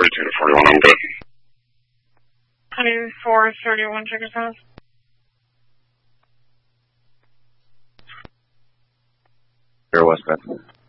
42 to 41, I'm good. 2431, check yourself. Air westbound.